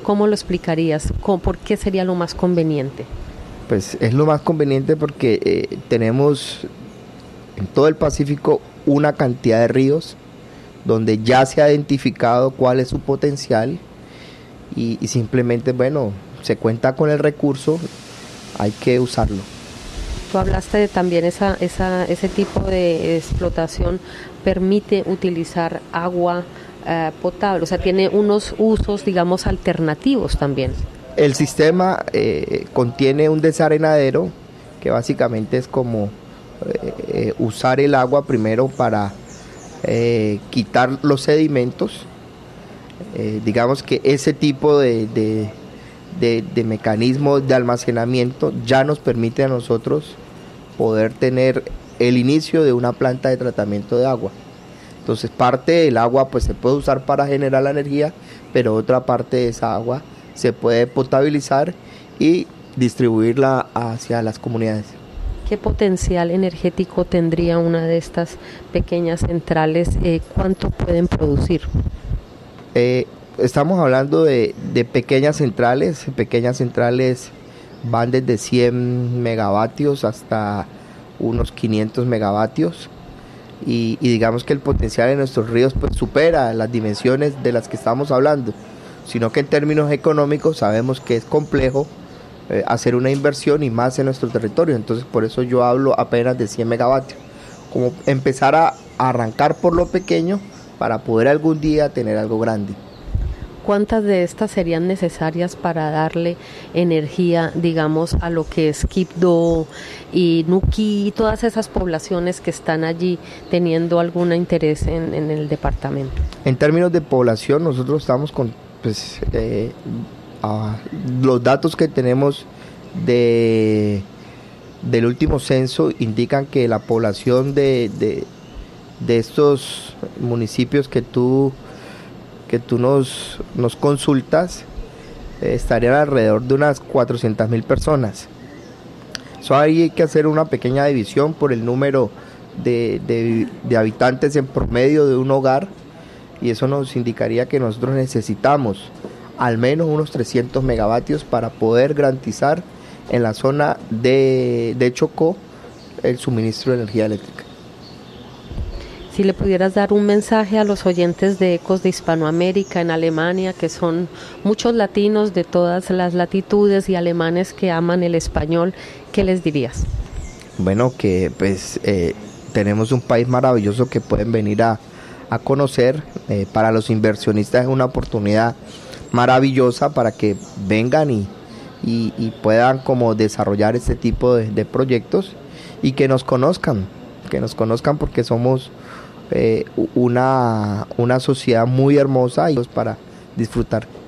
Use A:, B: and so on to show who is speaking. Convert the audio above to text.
A: ¿Cómo lo explicarías? ¿Por qué sería lo más conveniente?
B: Pues es lo más conveniente porque tenemos en todo el Pacífico una cantidad de ríos donde ya se ha identificado cuál es su potencial y simplemente, bueno, se cuenta con el recurso, hay que usarlo.
A: Tú hablaste de también ese tipo de explotación permite utilizar agua potable, o sea, tiene unos usos, digamos, alternativos también.
B: El sistema contiene un desarenadero que básicamente es como usar el agua primero para quitar los sedimentos. Digamos que ese tipo de mecanismos de almacenamiento ya nos permite a nosotros poder tener el inicio de una planta de tratamiento de agua. Entonces parte del agua pues se puede usar para generar la energía, pero otra parte de esa agua se puede potabilizar y distribuirla hacia las comunidades.
A: ¿Qué potencial energético tendría una de estas pequeñas centrales? ¿Cuánto pueden producir?
B: Estamos hablando de pequeñas centrales van desde 100 megavatios hasta unos 500 megavatios y digamos que el potencial de nuestros ríos pues supera las dimensiones de las que estamos hablando, sino que en términos económicos sabemos que es complejo hacer una inversión y más en nuestro territorio, entonces por eso yo hablo apenas de 100 megavatios, como empezar a arrancar por lo pequeño para poder algún día tener algo grande.
A: ¿Cuántas de estas serían necesarias para darle energía, digamos, a lo que es Quibdó y Nuquí y todas esas poblaciones que están allí teniendo algún interés en el departamento?
B: En términos de población, nosotros estamos con los datos que tenemos del último censo indican que la población de estos municipios que tú nos consultas estarían alrededor de unas 400,000 personas. Eso hay que hacer una pequeña división por el número de habitantes en promedio de un hogar y eso nos indicaría que nosotros necesitamos al menos unos 300 megavatios para poder garantizar en la zona de Chocó el suministro de energía eléctrica.
A: Si le pudieras dar un mensaje a los oyentes de Ecos de Hispanoamérica en Alemania, que son muchos latinos de todas las latitudes y alemanes que aman el español, ¿qué les dirías?
B: Bueno, que pues tenemos un país maravilloso que pueden venir a conocer. Para los inversionistas es una oportunidad maravillosa para que vengan y puedan como desarrollar este tipo de proyectos y que nos conozcan porque somos una sociedad muy hermosa y para disfrutar.